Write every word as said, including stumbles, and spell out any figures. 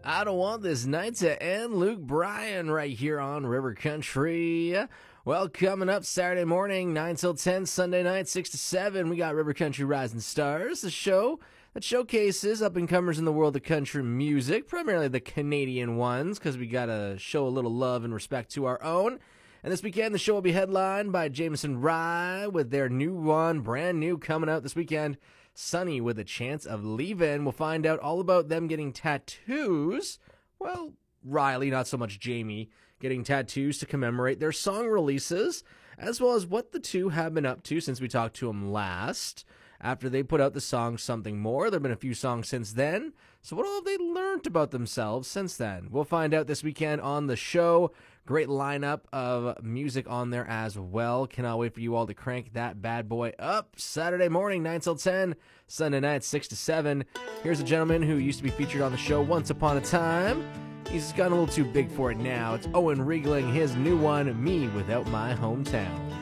I don't want this night to end. Luke Bryan right here on River Country. Well, coming up Saturday morning, nine till ten, Sunday night, six to seven, we got River Country Rising Stars, the show that showcases up-and-comers in the world of country music, primarily the Canadian ones, because we got to show a little love and respect to our own. And this weekend, the show will be headlined by Jameson Rye with their new one, brand new, coming out this weekend, Sunny with a Chance of Leaving. We'll find out all about them getting tattoos. Well, Riley, not so much Jamie, getting tattoos to commemorate their song releases, as well as what the two have been up to since we talked to them last. After they put out the song Something More, there have been a few songs since then. So what all have they learned about themselves since then? We'll find out this weekend on the show. Great lineup of music on there as well. Cannot wait for you all to crank that bad boy up. Saturday morning, nine till ten. Sunday night, six to seven. Here's a gentleman who used to be featured on the show once upon a time. He's gotten a little too big for it now. It's Owen Riegling, his new one, Me Without My Hometown.